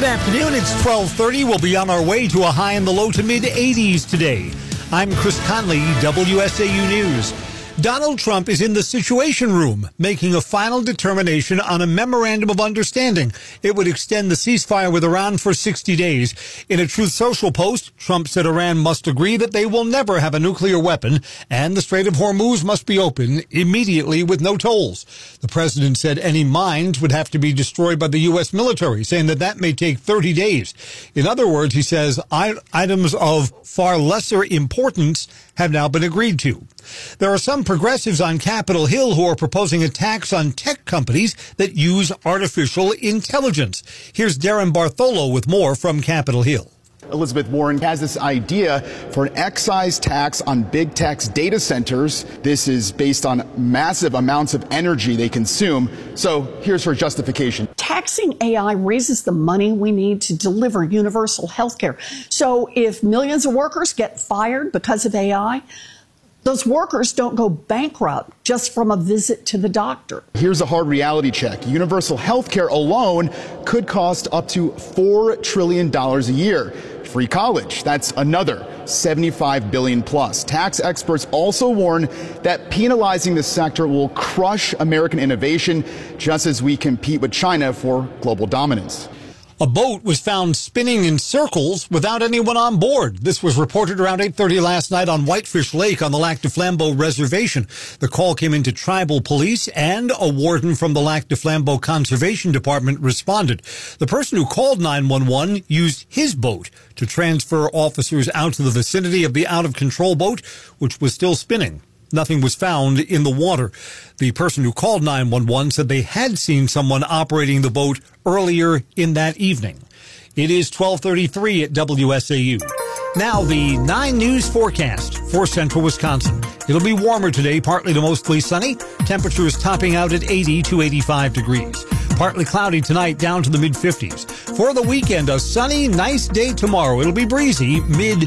Good afternoon. It's 12:30. We'll be on our way to a high in the low to mid-80s today. I'm Chris Conley, WSAU News. Donald Trump is in the Situation Room, making a final determination on a memorandum of understanding. It would extend the ceasefire with Iran for 60 days. In a Truth Social post, Trump said Iran must agree that they will never have a nuclear weapon, and the Strait of Hormuz must be open immediately with no tolls. The president said any mines would have to be destroyed by the U.S. military, saying that may take 30 days. In other words, he says items of far lesser importance have now been agreed to. There are some progressives on Capitol Hill who are proposing a tax on tech companies that use artificial intelligence. Here's Darren Bartholo with more from Capitol Hill. Elizabeth Warren has this idea for an excise tax on big tech's data centers. This is based on massive amounts of energy they consume. So here's her justification. Taxing AI raises the money we need to deliver universal health care. So if millions of workers get fired because of AI, those workers don't go bankrupt just from a visit to the doctor. Here's a hard reality check. Universal health care alone could cost up to $4 trillion a year. Free college, that's another $75 billion plus. Tax experts also warn that penalizing the sector will crush American innovation just as we compete with China for global dominance. A boat was found spinning in circles without anyone on board. This was reported around 8:30 last night on Whitefish Lake on the Lac du Flambeau Reservation. The call came into tribal police, and a warden from the Lac du Flambeau Conservation Department responded. The person who called 911 used his boat to transfer officers out to the vicinity of the out-of-control boat, which was still spinning. Nothing was found in the water. The person who called 911 said they had seen someone operating the boat earlier in that evening. It is 12:33 at WSAU. Now the 9 News forecast for central Wisconsin. It'll be warmer today, partly to mostly sunny. Temperatures topping out at 80 to 85 degrees. Partly cloudy tonight, down to the mid-50s. For the weekend, a sunny, nice day tomorrow. It'll be breezy,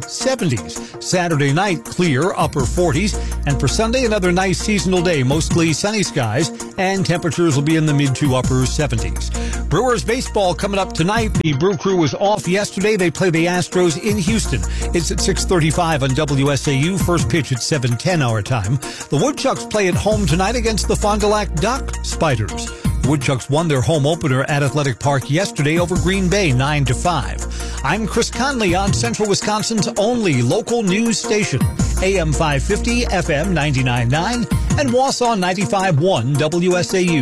mid-70s. Saturday night, clear, upper 40s. And for Sunday, another nice seasonal day, mostly sunny skies, and temperatures will be in the mid to upper 70s. Brewers baseball coming up tonight. The Brew Crew was off yesterday. They play the Astros in Houston. It's at 6:35 on WSAU. First pitch at 7:10 our time. The Woodchucks play at home tonight against the Fond du Lac Duck Spiders. The Woodchucks won their home opener at Athletic Park yesterday over Green Bay 9-5. I'm Chris Conley on Central Wisconsin's only local news station, AM 550, FM 99.9, and Wausau 95.1 WSAU.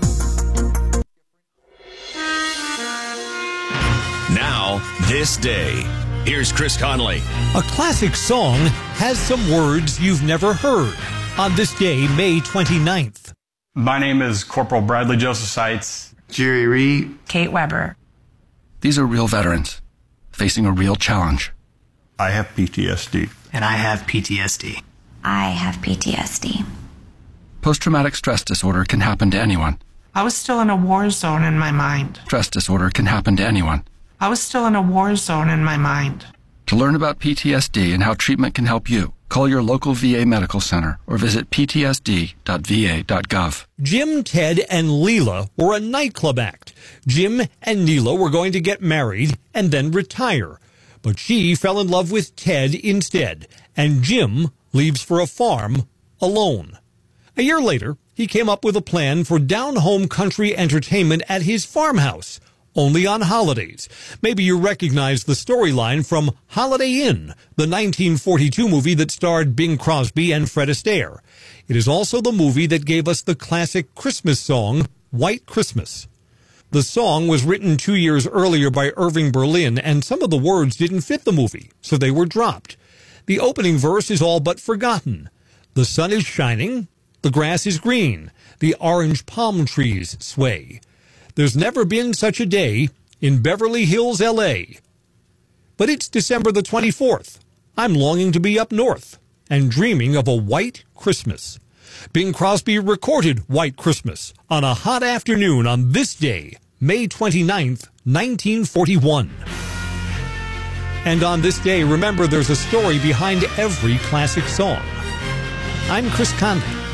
Now, this day. Here's Chris Conley. A classic song has some words you've never heard. On this day, May 29th. My name is Corporal Bradley Joseph Seitz. Jerry Reed. Kate Weber. These are real veterans facing a real challenge. I have PTSD. And I have PTSD. I have PTSD. Post-traumatic stress disorder can happen to anyone. I was still in a war zone in my mind. Stress disorder can happen to anyone. I was still in a war zone in my mind. To learn about PTSD and how treatment can help you, call your local VA medical center or visit ptsd.va.gov. Jim, Ted, and Leela were a nightclub act. Jim and Leela were going to get married and then retire. But she fell in love with Ted instead, and Jim leaves for a farm alone. A year later, he came up with a plan for down-home country entertainment at his farmhouse, only on holidays. Maybe you recognize the storyline from Holiday Inn, the 1942 movie that starred Bing Crosby and Fred Astaire. It is also the movie that gave us the classic Christmas song, White Christmas. The song was written 2 years earlier by Irving Berlin, and some of the words didn't fit the movie, so they were dropped. The opening verse is all but forgotten. The sun is shining, the grass is green, the orange palm trees sway. There's never been such a day in Beverly Hills, L.A. But it's December the 24th. I'm longing to be up north and dreaming of a white Christmas. Bing Crosby recorded White Christmas on a hot afternoon on this day, May 29th, 1941. And on this day, remember there's a story behind every classic song. I'm Chris Conley.